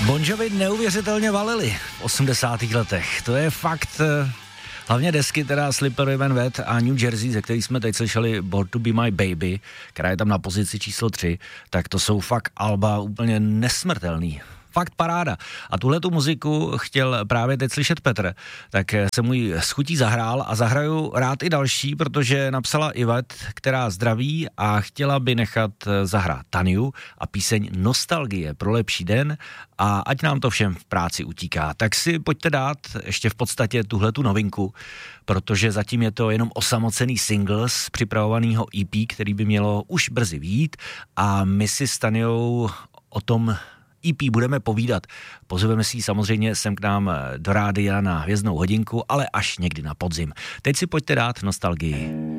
Bon Jovi neuvěřitelně valili v 80. letech. To je fakt, hlavně desky teda Slippery When Wet a New Jersey, ze kterých jsme teď slyšeli Born to be my baby, která je tam na pozici číslo 3, tak to jsou fakt alba úplně nesmrtelný. Fakt paráda. A tuhletu muziku chtěl právě teď slyšet Petr, tak se můj s chutí zahrál a zahraju rád i další, protože napsala Ivet, která zdraví a chtěla by nechat zahrát Taniu a píseň Nostalgie pro lepší den a ať nám to všem v práci utíká. Tak si pojďte dát ještě v podstatě tuhletu novinku, protože zatím je to jenom osamocený single z připravovaného EP, který by mělo už brzy vyjít a my si s Taniou o tom EP budeme povídat. Pozveme si ji samozřejmě sem k nám do rádia na Hvězdnou hodinku, ale až někdy na podzim. Teď si pojďte dát Nostalgii.